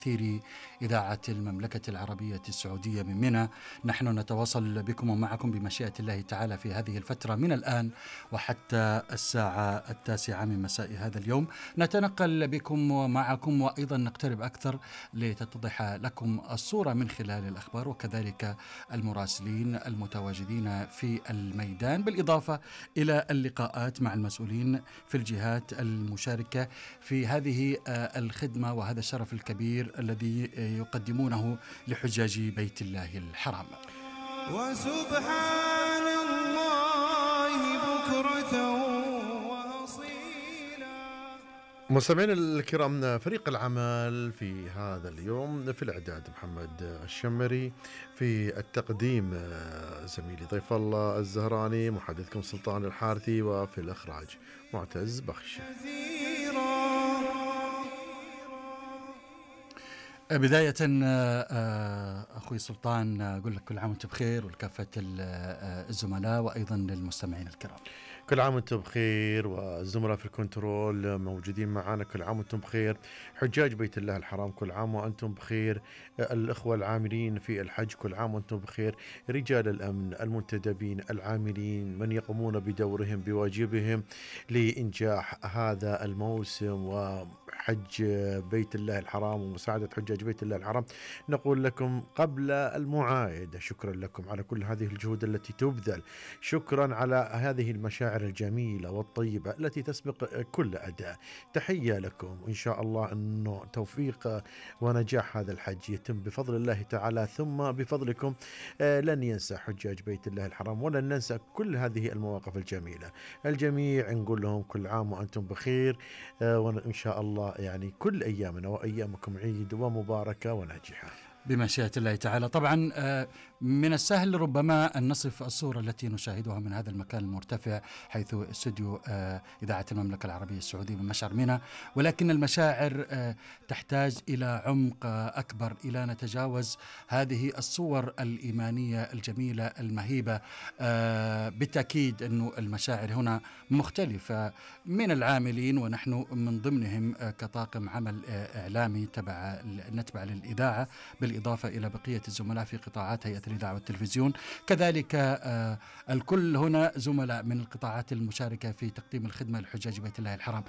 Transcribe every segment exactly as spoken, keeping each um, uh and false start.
أثير إذاعة المملكة العربية السعودية من منى. نحن نتواصل بكم ومعكم بمشيئة الله تعالى في هذه الفترة من الآن وحتى الساعة التاسعة من مساء هذا اليوم. نتنقل بكم ومعكم وأيضا نقترب أكثر لتتضح لكم الصورة من خلال الأخبار وكذلك المراسلين المتواجدين في الميدان، بالإضافة إلى اللقاءات مع المسؤولين في الجهات المشاركة في هذه الخدمة وهذا الشرف الكبير الذي يقدمونه لحجاج بيت الله الحرام. وسبحان الله بكرة وأصيلا. مستمعينا الكرام، فريق العمل في هذا اليوم في الإعداد محمد الشمري، في التقديم زميلي ضيف الله الزهراني، محدثكم سلطان الحارثي، وفي الإخراج معتز بخش. بداية أخوي سلطان أقول لك كل عام وأنت بخير ولكافة الزملاء وأيضا للمستمعين الكرام. كل عام وانتم بخير، والزملاء في الكنترول موجودين معنا كل عام وانتم بخير. حجاج بيت الله الحرام كل عام وانتم بخير. الأخوة العاملين في الحج كل عام وانتم بخير. رجال الأمن المنتدبين العاملين من يقومون بدورهم بواجبهم لإنجاح هذا الموسم وحج بيت الله الحرام ومساعدة حجاج بيت الله الحرام، نقول لكم قبل المعايدة شكرا لكم على كل هذه الجهود التي تبذل، شكرا على هذه المشاعر الجميلة والطيبة التي تسبق كل أداء. تحية لكم، إن شاء الله أنه توفيق ونجاح هذا الحج يتم بفضل الله تعالى ثم بفضلكم. لن ينسى حجاج بيت الله الحرام ولن ننسى كل هذه المواقف الجميلة. الجميع نقول لهم كل عام وأنتم بخير، وإن شاء الله يعني كل أيامنا وأيامكم عيد ومباركة وناجحة بمشيئة الله تعالى. طبعا من السهل ربما أن نصف الصورة التي نشاهدها من هذا المكان المرتفع حيث استوديو إذاعة المملكة العربية السعودية من مشعر منى، ولكن المشاعر تحتاج إلى عمق أكبر، إلى نتجاوز هذه الصور الإيمانية الجميلة المهيبة. بالتأكيد أن المشاعر هنا مختلفة من العاملين ونحن من ضمنهم كطاقم عمل إعلامي تبع نتبع للإذاعة، بالإضافة إلى بقية الزملاء في قطاعات هيئة الإذاعة والتلفزيون، كذلك آه الكل هنا زملاء من القطاعات المشاركة في تقديم الخدمة لحجاج بيت الله الحرام.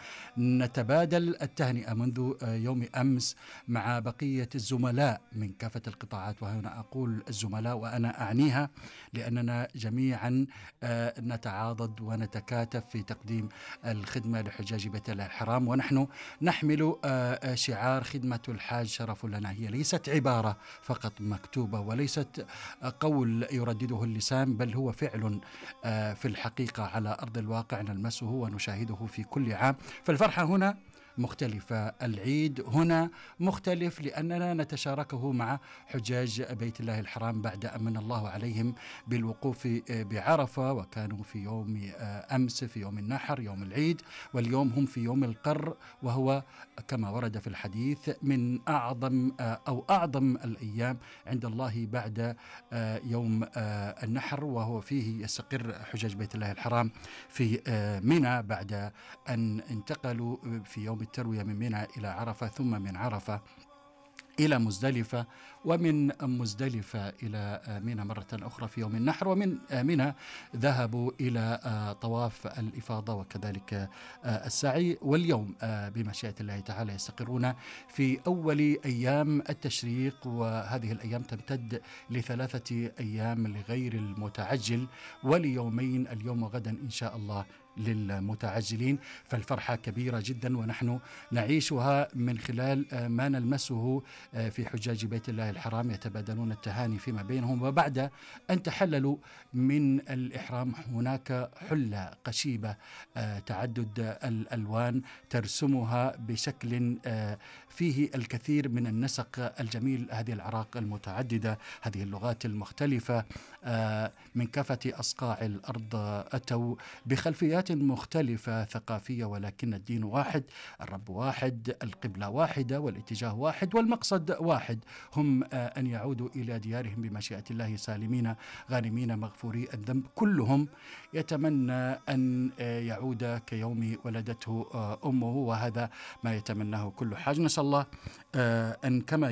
نتبادل التهنئة منذ آه يوم أمس مع بقية الزملاء من كافة القطاعات، وهنا أقول الزملاء وأنا أعنيها لأننا جميعا آه نتعاضد ونتكاتف في تقديم الخدمة لحجاج بيت الله الحرام، ونحن نحمل آه شعار خدمة الحاج شرف لنا. هي ليست عبارة فقط مكتوبة وليست قول يردده اللسان، بل هو فعل في الحقيقة على أرض الواقع نلمسه ونشاهده في كل عام. فالفرحة هنا مختلفة، العيد هنا مختلف لأننا نتشاركه مع حجاج بيت الله الحرام بعد أن من الله عليهم بالوقوف بعرفة، وكانوا في يوم أمس في يوم النحر يوم العيد، واليوم هم في يوم القر، وهو كما ورد في الحديث من أعظم أو أعظم الأيام عند الله بعد يوم النحر، وهو فيه يستقر حجاج بيت الله الحرام في منى بعد أن انتقلوا في يوم التروية من منى إلى عرفة، ثم من عرفة إلى مزدلفة، ومن مزدلفة إلى منى مرة أخرى في يوم النحر، ومن منى ذهبوا إلى طواف الإفاضة وكذلك السعي. واليوم بمشيئة الله تعالى يستقرون في أول أيام التشريق، وهذه الأيام تمتد لثلاثة أيام لغير المتعجل وليومين اليوم وغدا إن شاء الله للمتعجلين. فالفرحة كبيرة جدا ونحن نعيشها من خلال ما نلمسه في حجاج بيت الله الحرام، يتبادلون التهاني فيما بينهم. وبعد أن تحللوا من الإحرام هناك حلة قشيبة تعدد الألوان ترسمها بشكل فيه الكثير من النسق الجميل، هذه الأعراق المتعددة، هذه اللغات المختلفة من كافة أصقاع الأرض أتوا بخلفيات تقليدات مختلفة ثقافية، ولكن الدين واحد، الرب واحد، القبلة واحدة، والاتجاه واحد، والمقصد واحد، هم أن يعودوا إلى ديارهم بمشيئة الله سالمين غانمين مغفوري الذنب. كلهم يتمنى أن يعود كيوم ولدته أمه، وهذا ما يتمناه كل حاج. نسأل الله أن كما